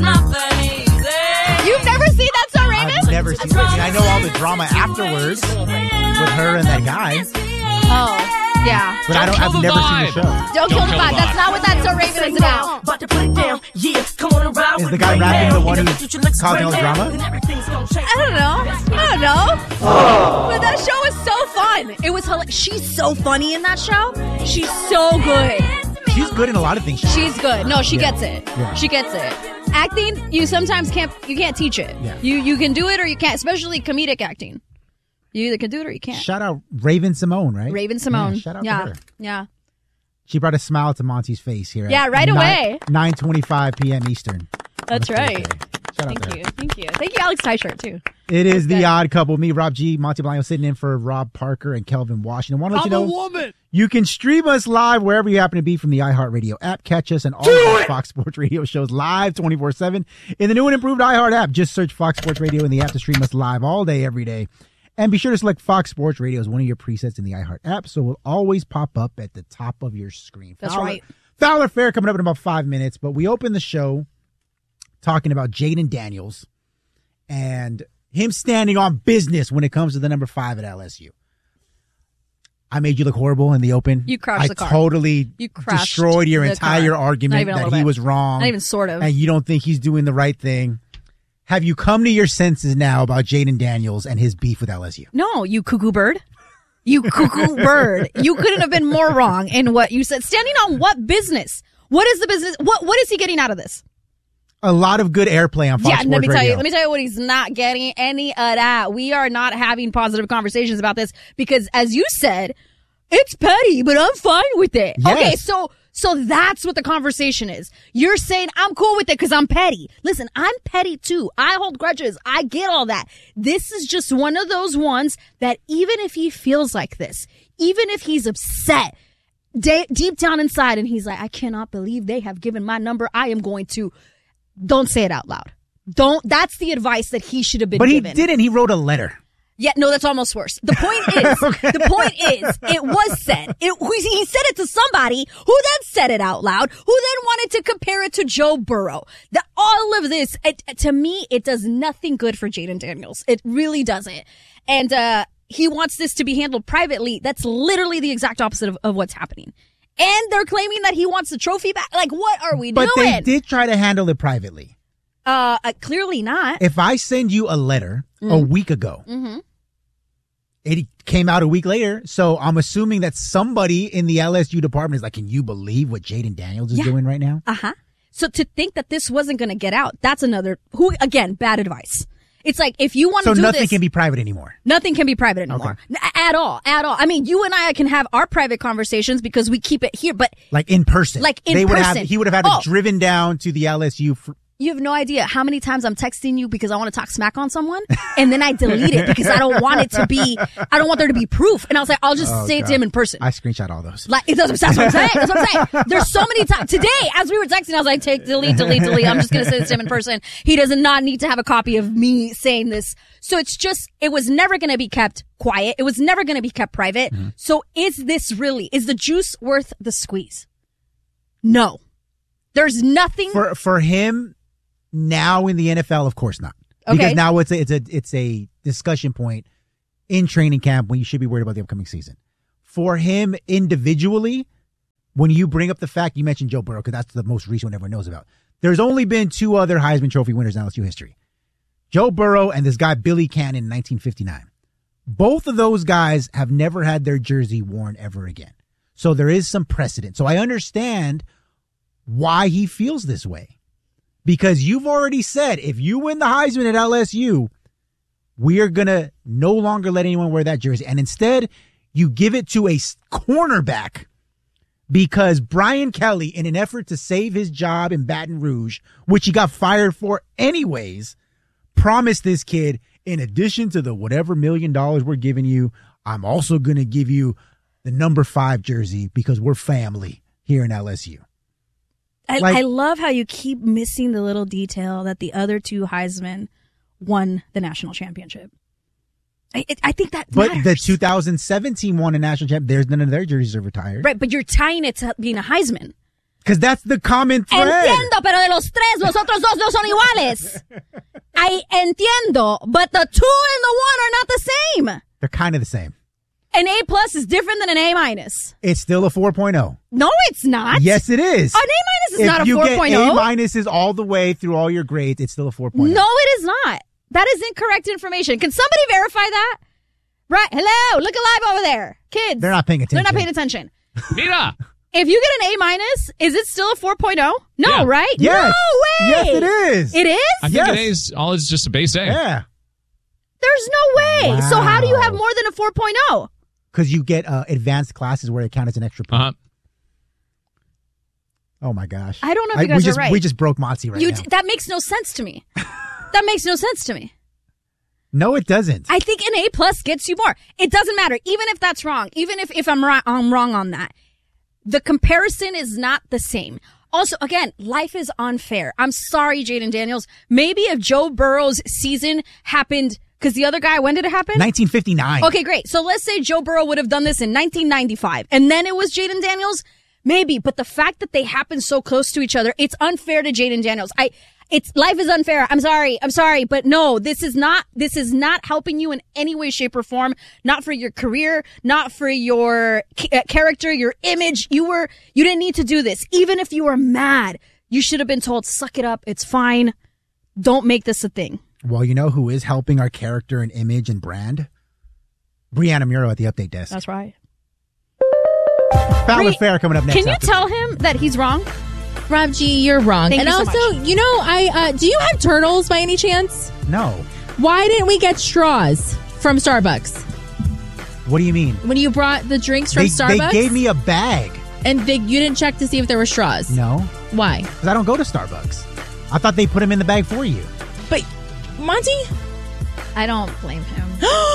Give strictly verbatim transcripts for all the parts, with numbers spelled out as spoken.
not that easy. You've never seen that show, Raven? I've never seen it. I mean, I know all the drama afterwards with her and that guy. Oh. Yeah. But I don't, I've never vibe. seen the show. Don't, don't kill the vibe. That's not what That's So Raven is about. Is the guy rapping the one who's causing all the drama? I don't know. I don't know. Oh. But that show was so fun. It was hilarious. She's so funny in that show. She's so good. She's good in a lot of things. She's good. No, she yeah. gets it. Yeah. She gets it. Acting, you sometimes can't, you can't teach it. Yeah. You, you can do it or you can't, especially comedic acting. You either can do it or you can't. Shout out Raven Simone, right? Raven Simone. Yeah, shout out yeah. to her. Yeah. She brought a smile to Monty's face here. Yeah, right away. nine twenty-five p.m. Eastern. That's right. Shout Thank out to you. her. Thank you. Thank you, Alex Tyshirt, too. It is That's The good. Odd Couple. Me, Rob G, Monty Blano sitting in for Rob Parker and Kelvin Washington. Want to let I'm you know, a woman. You can stream us live wherever you happen to be from the iHeartRadio app. Catch us and all of our Fox Sports Radio shows live twenty-four seven in the new and improved iHeart app. Just search Fox Sports Radio in the app to stream us live all day, every day. And be sure to select Fox Sports Radio as one of your presets in the iHeart app, so it will always pop up at the top of your screen. That's Fowler, right. Fowler Fair coming up in about five minutes, but we open the show talking about Jaden Daniels and him standing on business when it comes to the number five at L S U. I made you look horrible in the open. You crashed I the car. totally You crashed destroyed your the entire car. Not argument even a that little he bit. was wrong. Not even sort of. And you don't think he's doing the right thing. Have you come to your senses now about Jaden Daniels and his beef with L S U? No, you cuckoo bird. You cuckoo bird. You couldn't have been more wrong in what you said. Standing on what business? What is the business? What What is he getting out of this? A lot of good airplay on Fox yeah, Sports let me Radio. tell you. Let me tell you what he's not getting. Any of that. We are not having positive conversations about this because, as you said, it's petty, but I'm fine with it. Yes. Okay, so so that's what the conversation is. You're saying I'm cool with it because I'm petty. Listen, I'm petty too. I hold grudges. I get all that. This is just one of those ones that even if he feels like this, even if he's upset, de- deep down inside, and he's like, I cannot believe they have given my number. I am going to. Don't say it out loud. Don't. That's the advice that he should have been but given. he didn't. He wrote a letter. Yeah, no, that's almost worse. The point is, okay. the point is, it was said. It, he said it to somebody who then said it out loud, who then wanted to compare it to Joe Burrow. The, all of this, it, to me, it does nothing good for Jaden Daniels. It really doesn't. And uh he wants this to be handled privately. That's literally the exact opposite of, of what's happening. And they're claiming that he wants the trophy back. Like, what are we but doing? But they did try to handle it privately. Uh, uh clearly not. If I send you a letter mm. a week ago, mm-hmm. it came out a week later, so I'm assuming that somebody in the L S U department is like, can you believe what Jaden Daniels is yeah. doing right now? Uh-huh. So to think that this wasn't going to get out, that's another, who again, bad advice. It's like, if you want to so do this. So nothing can be private anymore? Nothing can be private anymore. Okay. At all. At all. I mean, you and I can have our private conversations because we keep it here, but. Like in person. Like in they would person. Have, he would have had oh. to driven down to the L S U. For, You have no idea how many times I'm texting you because I want to talk smack on someone, and then I delete it because I don't want it to be, I don't want there to be proof. And I was like, I'll just oh, say God. it to him in person. I screenshot all those. Like, that's what I'm saying. That's what I'm saying. There's so many times. Today, as we were texting, I was like, take, delete, delete, delete. I'm just going to say this to him in person. He does not need to have a copy of me saying this. So it's just, it was never going to be kept quiet. It was never going to be kept private. Mm-hmm. So is this really, is the juice worth the squeeze? No. There's nothing. For, for him, now in the N F L, of course not. Okay. Because now it's a, it's a it's a discussion point in training camp when you should be worried about the upcoming season. For him individually, when you bring up the fact, you mentioned Joe Burrow, because that's the most recent one everyone knows about. There's only been two other Heisman Trophy winners in L S U history. Joe Burrow and this guy Billy Cannon in nineteen fifty-nine. Both of those guys have never had their jersey worn ever again. So there is some precedent. So I understand why he feels this way. Because you've already said, if you win the Heisman at L S U, we are going to no longer let anyone wear that jersey. And instead, you give it to a cornerback because Brian Kelly, in an effort to save his job in Baton Rouge, which he got fired for anyways, promised this kid, in addition to the whatever million dollars we're giving you, I'm also going to give you the number five jersey because we're family here in L S U. I, like, I love how you keep missing the little detail that the other two Heisman won the national championship. I, it, I think that But matters. the two thousand seventeen won a national championship. There's none of their jerseys are retired. Right, but you're tying it to being a Heisman. Because that's the common thread. Entiendo, pero de los tres, los otros dos no son iguales. I entiendo, but the two and the one are not the same. They're kind of the same. An A plus is different than an A minus. It's still a four point oh. No, it's not. Yes, it is. An A minus is if not a you four get point A oh. minuses all the way through all your grades, it's still a four point oh. No, it is not. That is incorrect information. Can somebody verify that? Right. Hello. Look alive over there. Kids. They're not paying attention. They're not paying attention. Mira. If you get an A minus, is it still a four point oh? No, Yeah. right? Yes. No way. Yes, it is. It is? I think Yes. an A is all is just a base A. Yeah. There's no way. So how do you have Wow. more than a four point oh? Because you get uh, advanced classes where they count as an extra point. Uh-huh. Oh, my gosh. I don't know if I- you guys we are just, right. We just broke Motzi right You now. t- that makes no sense to me. That makes no sense to me. No, it doesn't. I think an A plus gets you more. It doesn't matter. Even if that's wrong, even if, if I'm, right, I'm wrong on that, the comparison is not the same. Also, again, life is unfair. I'm sorry, Jaden Daniels. Maybe if Joe Burrow's season happened, because the other guy, when did it happen? nineteen fifty-nine. Okay, great. So let's say Joe Burrow would have done this in nineteen ninety-five, and then it was Jaden Daniels. Maybe, but the fact that they happen so close to each other, it's unfair to Jaden Daniels. I, it's life is unfair. I'm sorry. I'm sorry, but no, this is not. This is not helping you in any way, shape, or form. Not for your career. Not for your ca- character, your image. You were. You didn't need to do this. Even if you were mad, you should have been told, "Suck it up. It's fine. Don't make this a thing." Well, you know who is helping our character and image and brand? Brianna Muro at the update desk. That's right. Foul or Bri- Fair coming up next. Can you after tell this. him that he's wrong? Rob G, you're wrong. Thank and you so also, much. you know, I uh, do you have turtles by any chance? No. Why didn't we get straws from Starbucks What do you mean? when you brought the drinks from They, Starbucks? they gave me a bag. and they, you didn't check to see if there were straws. No, Why? because I don't go to Starbucks. I thought they put them in the bag for you. But Monty, I don't blame him.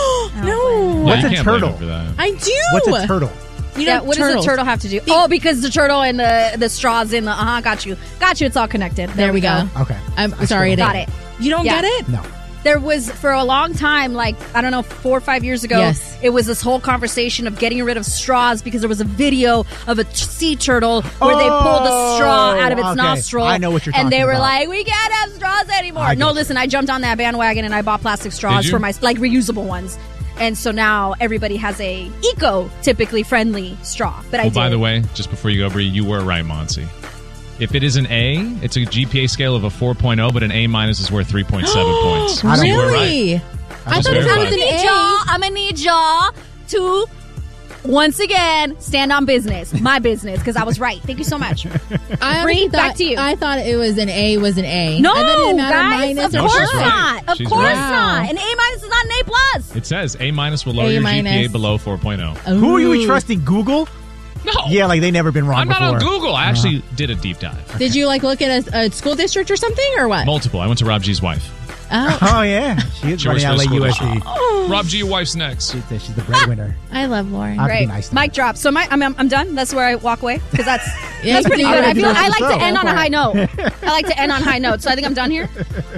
no, What's Yeah, a you can't blame turtle? him for that. I do. What's a turtle? You Yeah, know, what turtles. does the turtle have to do? Oh, because the turtle and the the straws in the. Uh huh. Got you. Got you. It's all connected. There we go. Okay. I'm I sorry. still I Got didn't. it. You don't Yeah. get it? No. There was for a long time, like I don't know, four or five years ago. Yes. It was this whole conversation of getting rid of straws because there was a video of a t- sea turtle where they pulled the straw out of its Oh, okay. nostril. I know what you're And they talking were about. like, "We can't have straws anymore." I No, get listen, I jumped on that bandwagon and I bought plastic straws you? for my like reusable ones. And so now everybody has a eco typically friendly straw. But I Well, did. by the way, just before you go, Bree, you were right, Monty. If it is an A, it's a G P A scale of a four point oh, but an A minus is worth three point seven points. I don't- You were right. Really? I just thought it verified. was an need A. y'all, I'm gonna need y'all to once again stand on business, my business, because I was right. Thank you so much. I Bree, honestly back thought- to you. I thought it was an A was an A. No, and then it didn't matter guys, minus of or No, she's course plus. right. not. Of She's course right. not. An A minus is not an A plus. It says A minus will lower A your minus. G P A below four point oh. Who are you Ooh. trusting? Google? No. Yeah, like they never been wrong I'm before. not on Google. I actually did a deep dive. Did you like look at a, a school district or something or what? Multiple. I went to Rob G's wife. Oh, Oh yeah, she is She running works out for the like school U S C. Rob G, your wife's next. She's the, she's the breadwinner. I love Lauren. I have to be Great. nice to Mic her. drop. So my, I'm, I'm I'm done. That's where I walk away because that's Yeah, that's you pretty can good. do I it. feel I like Go to end on for a it. high note. I like to end on a high note. So I think I'm done here.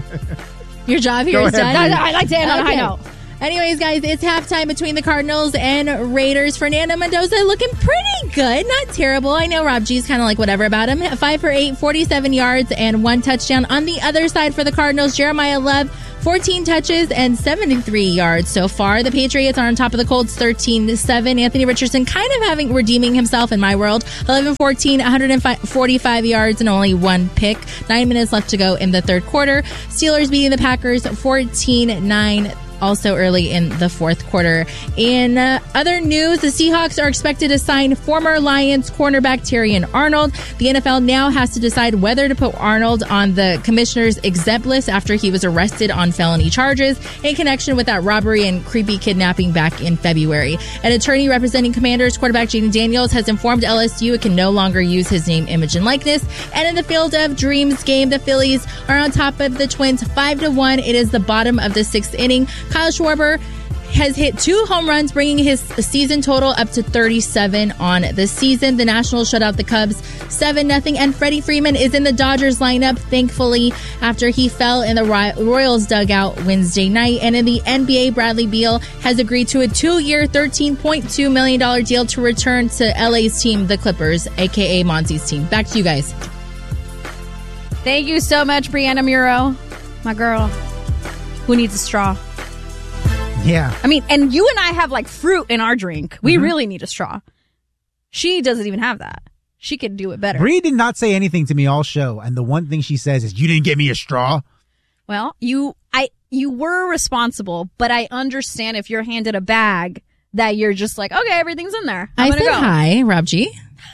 Your job here Go is ahead, done. Bree. I like to end on a high Okay. note. Anyways, guys, it's halftime between the Cardinals and Raiders. Fernando Mendoza looking pretty good. Not terrible. I know Rob G's kind of like whatever about him. Five for eight, forty-seven yards, and one touchdown. On the other side for the Cardinals, Jeremiah Love, fourteen touches and seventy-three yards so far. The Patriots are on top of the Colts, thirteen to seven. Anthony Richardson kind of having redeeming himself in my world. eleven fourteen, one hundred forty-five yards and only one pick. Nine minutes left to go in the third quarter. Steelers beating the Packers fourteen nine. Also early in the fourth quarter. In uh, other news, the Seahawks are expected to sign former Lions cornerback Terrion Arnold. The N F L now has to decide whether to put Arnold on the commissioner's exempt list after he was arrested on felony charges in connection with that robbery and creepy kidnapping back in February. An attorney representing Commanders quarterback Jaden Daniels has informed L S U it can no longer use his name, image, and likeness. And in the Field of Dreams game, the Phillies are on top of the Twins five to one. It is the bottom of the sixth inning. Kyle Schwarber has hit two home runs, bringing his season total up to thirty-seven on the season. The Nationals shut out the Cubs seven nothing, and Freddie Freeman is in the Dodgers lineup, thankfully, after he fell in the Royals dugout Wednesday night. And in the N B A, Bradley Beal has agreed to a two-year, thirteen point two million dollars deal to return to L A's team, the Clippers, a k a. Monty's team. Back to you guys. Thank you so much, Brianna Muro, my girl. Who needs a straw? Yeah. I mean, and you and I have like fruit in our drink. We mm-hmm. really need a straw. She doesn't even have that. She could do it better. Bree did not say anything to me all show, and the one thing she says is, "You didn't get me a straw." Well, you, I, you were responsible, but I understand if you're handed a bag that you're just like, okay, everything's in there. I'm I said go. Hi, Rob G.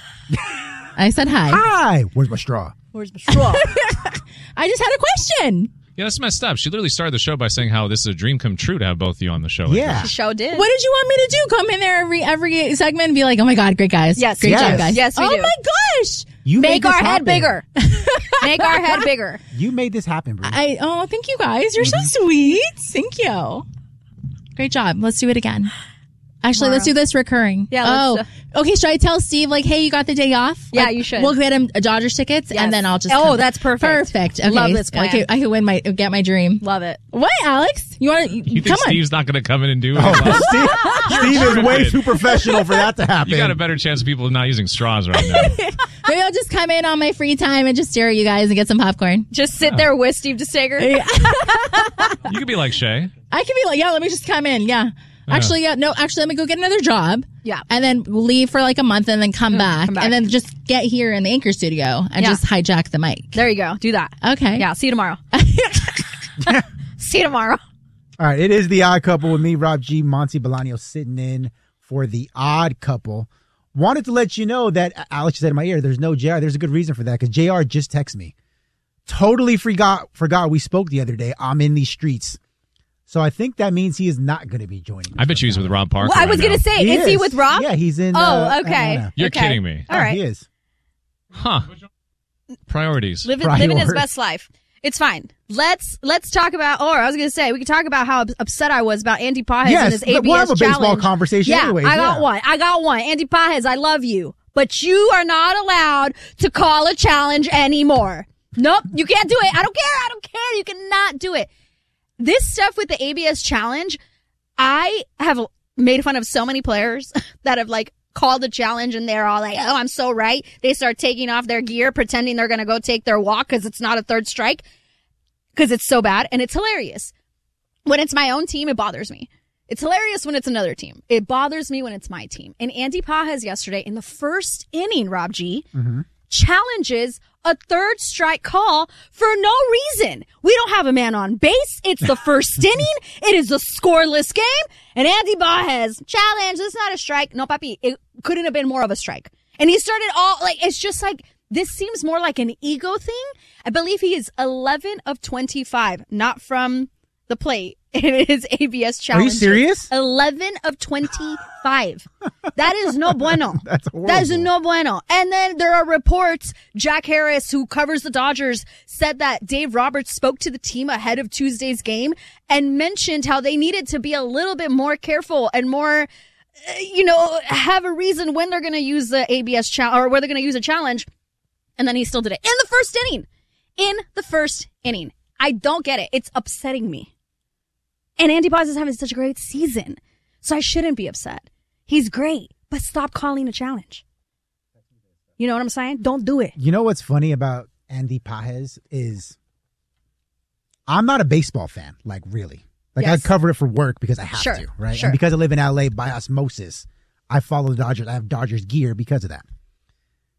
I said hi. Hi. Where's my straw? Where's my straw? I just had a question. Yeah, that's messed up. She literally started the show by saying how this is a dream come true to have both of you on the show. Yeah. She show did. What did you want me to do? Come in there every every segment and be like, oh my God, great guys. Yes. Great yes. job, guys. Yes, we oh do. my gosh. You Make made our this head happen. bigger. Make our head bigger. You made this happen, Bree. I Oh, thank you guys. You're so sweet. Thank you. Great job. Let's do it again. Actually, Tomorrow. Let's do this recurring. Yeah. Oh, let's, uh, okay. Should I tell Steve, like, hey, you got the day off? Yeah, like, you should. We'll get him Dodgers tickets, Yes. and then I'll just. Oh, come. that's perfect. Perfect. Okay. Love this plan. I can, I can win my get my dream. Love it. What, Alex? You want to? You think Come on. Steve's not going to come in and do it? Oh, Steve, Steve is way tripping. too professional for that to happen. You got a better chance of people not using straws right now. Maybe I'll just come in on my free time and just stare at you guys and get some popcorn. Just sit there with Steve DeSager. You could be like Shay. I could be like, yeah, let me just come in. Yeah. Actually, yeah. No, actually, let me go get another job. Yeah. And then leave for like a month and then come, back, come back. and then just get here in the Anchor studio and Yeah. just hijack the mic. There you go. Do that. Okay. Yeah. See you tomorrow. See you tomorrow. All right, it is the Odd Couple with me, Rob G, Monty Bolaño, sitting in for the Odd Couple. Wanted to let you know that Alex said in my ear, there's no J R. There's a good reason for that, because J R just texted me. Totally forgot forgot we spoke the other day. I'm in these streets. So I think that means he is not going to be joining us. I bet you he's with Rob Parker. Well, I was right going to now. say, He is, he with Rob? Yeah, he's in. Oh, uh, okay. Atlanta. You're Okay. kidding me. All Oh, right. he is. Huh. Priorities. Living, living his Priorities. best life. It's fine. Let's let's talk about. Or I was going to say we could talk about how ups- upset I was about Andy Pajes Yes, and his A B S we'll have a baseball challenge. conversation Yeah, anyways, I got yeah. one. I got one. Andy Pajes, I love you, but you are not allowed to call a challenge anymore. Nope, you can't do it. I don't care. I don't care. You cannot do it. This stuff with the A B S challenge, I have made fun of so many players that have like called the challenge and they're all like, oh, I'm so right. They start taking off their gear, pretending they're going to go take their walk because it's not a third strike, because it's so bad. And it's hilarious. When it's my own team, it bothers me. It's hilarious when it's another team. It bothers me when it's my team. And Andy Pajes yesterday in the first inning, Rob G, Mm-hmm. challenges a third strike call for no reason. We don't have a man on base. It's the first inning. It is a scoreless game. And Andy Pajes, challenge, this is not a strike. No, papi, it couldn't have been more of a strike. And he started all, like, it's just like, this seems more like an ego thing. I believe he is eleven of twenty-five, not from the plate. It is A B S challenge. Are you serious? eleven of twenty-five. That is no bueno. That's horrible. That is no bueno. And then there are reports. Jack Harris, who covers the Dodgers, said that Dave Roberts spoke to the team ahead of Tuesday's game and mentioned how they needed to be a little bit more careful and more, uh, you know, have a reason when they're going to use the A B S challenge or where they're going to use a challenge. And then he still did it in the first inning. In the first inning. I don't get it. It's upsetting me. And Andy Pajes is having such a great season. So I shouldn't be upset. He's great, but stop calling a challenge. You know what I'm saying? Don't do it. You know what's funny about Andy Pajes is I'm not a baseball fan, like really. Like Yes. I cover it for work because I have Sure, to, right? sure. And because I live in L A by osmosis, I follow the Dodgers. I have Dodgers gear because of that.